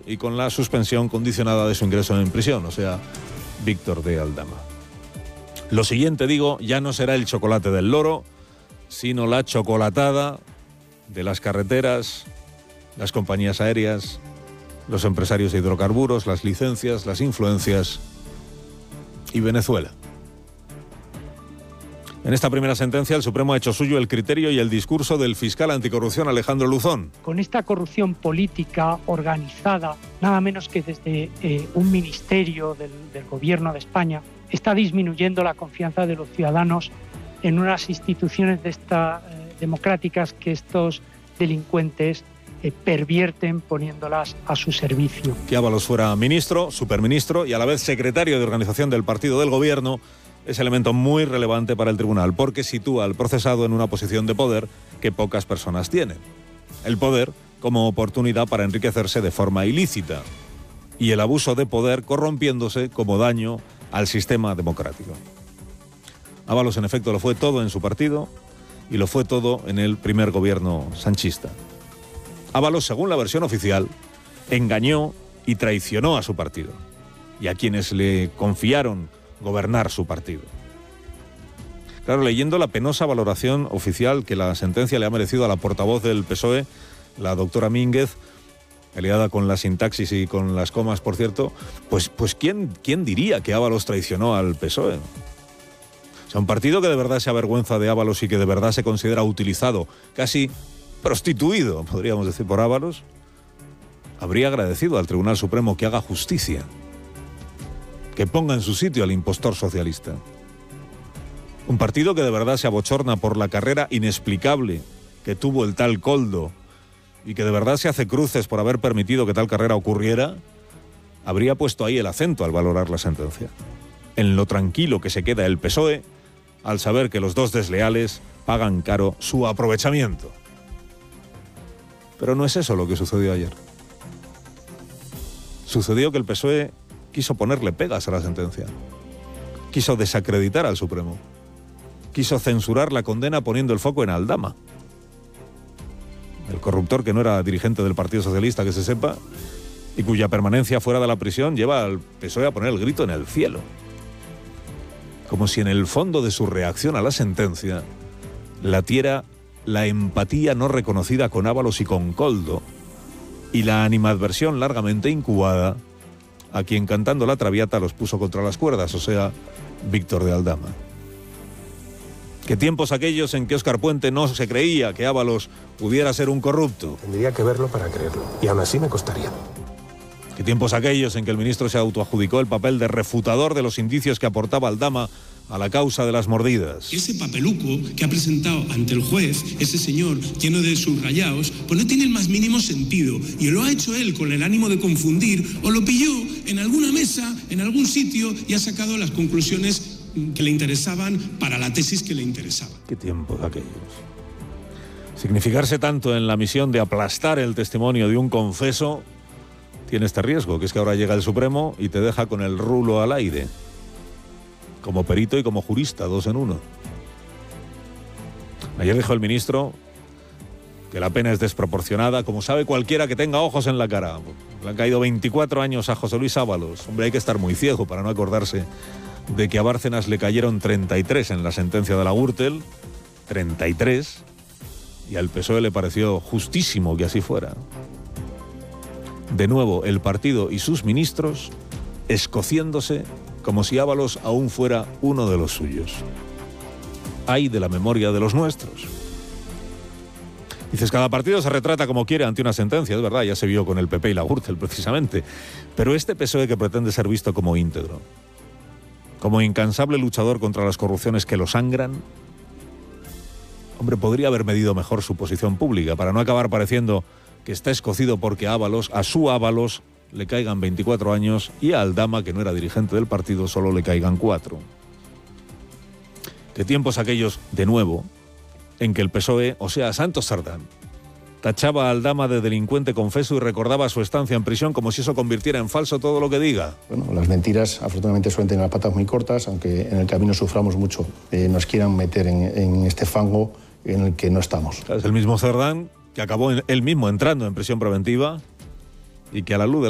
y con la suspensión condicionada de su ingreso en prisión, o sea, Víctor de Aldama. Lo siguiente, digo, ya no será el chocolate del loro, sino la chocolatada de las carreteras, las compañías aéreas, los empresarios de hidrocarburos, las licencias, las influencias y Venezuela. En esta primera sentencia, el Supremo ha hecho suyo el criterio y el discurso del fiscal anticorrupción Alejandro Luzón. Con esta corrupción política organizada, nada menos que desde un ministerio del Gobierno de España, está disminuyendo la confianza de los ciudadanos en unas instituciones democráticas que estos delincuentes pervierten poniéndolas a su servicio. Que Ábalos fuera ministro, superministro y a la vez secretario de organización del partido del Gobierno es elemento muy relevante para el tribunal, porque sitúa al procesado en una posición de poder que pocas personas tienen. El poder como oportunidad para enriquecerse de forma ilícita y el abuso de poder corrompiéndose como daño al sistema democrático. Ábalos, en efecto, lo fue todo en su partido y lo fue todo en el primer gobierno sanchista. Ábalos, según la versión oficial, engañó y traicionó a su partido y a quienes le confiaron gobernar su partido. Claro, leyendo la penosa valoración oficial que la sentencia le ha merecido a la portavoz del PSOE, la doctora Mínguez, aliada con la sintaxis y con las comas, por cierto, pues ¿quién diría que Ábalos traicionó al PSOE? O sea, un partido que de verdad se avergüenza de Ábalos y que de verdad se considera utilizado, casi prostituido, podríamos decir, por Ábalos, habría agradecido al Tribunal Supremo que haga justicia, que ponga en su sitio al impostor socialista. Un partido que de verdad se abochorna por la carrera inexplicable que tuvo el tal Koldo y que de verdad se hace cruces por haber permitido que tal carrera ocurriera, habría puesto ahí el acento al valorar la sentencia. En lo tranquilo que se queda el PSOE al saber que los dos desleales pagan caro su aprovechamiento. Pero no es eso lo que sucedió ayer. Sucedió que el PSOE quiso ponerle pegas a la sentencia. Quiso desacreditar al Supremo. Quiso censurar la condena poniendo el foco en Aldama, el corruptor que no era dirigente del Partido Socialista, que se sepa, y cuya permanencia fuera de la prisión lleva al PSOE a poner el grito en el cielo. Como si en el fondo de su reacción a la sentencia latiera la empatía no reconocida con Ábalos y con Koldo y la animadversión largamente incubada a quien cantando la Traviata los puso contra las cuerdas, o sea, Víctor de Aldama. ¿Qué tiempos aquellos en que Óscar Puente no se creía que Ábalos pudiera ser un corrupto? Tendría que verlo para creerlo, y aún así me costaría. ¿Qué tiempos aquellos en que el ministro se autoadjudicó el papel de refutador de los indicios que aportaba Aldama a la causa de las mordidas? Ese papeluco que ha presentado ante el juez, ese señor lleno de subrayados, pues no tiene el más mínimo sentido. Y lo ha hecho él con el ánimo de confundir, o lo pilló en alguna mesa, en algún sitio, y ha sacado las conclusiones que le interesaban para la tesis que le interesaba. ¿Qué tiempos aquellos? Significarse tanto en la misión de aplastar el testimonio de un confeso tiene este riesgo, que es que ahora llega el Supremo y te deja con el rulo al aire. Como perito y como jurista, dos en uno. Ayer dijo el ministro que la pena es desproporcionada, como sabe cualquiera que tenga ojos en la cara. Le han caído 24 años a José Luis Ábalos. Hombre, hay que estar muy ciego para no acordarse de que a Bárcenas le cayeron 33 en la sentencia de la Gürtel, 33, y al PSOE le pareció justísimo que así fuera. De nuevo, el partido y sus ministros escociéndose como si Ábalos aún fuera uno de los suyos. Ay de la memoria de los nuestros. Dices, cada partido se retrata como quiere ante una sentencia, es verdad, ya se vio con el PP y la Gürtel precisamente, pero este PSOE que pretende ser visto como íntegro, como incansable luchador contra las corrupciones que lo sangran, hombre, podría haber medido mejor su posición pública para no acabar pareciendo que está escocido porque a su Ábalos le caigan 24 años y a Aldama, que no era dirigente del partido, solo le caigan 4. ¿Qué tiempos aquellos, de nuevo, en que el PSOE, o sea, Santos Sardán, tachaba a Aldama de delincuente confeso y recordaba su estancia en prisión como si eso convirtiera en falso todo lo que diga? Bueno, las mentiras afortunadamente suelen tener las patas muy cortas, aunque en el camino suframos mucho, nos quieran meter en este fango en el que no estamos. Es el mismo Sardán que acabó él mismo entrando en prisión preventiva y que a la luz de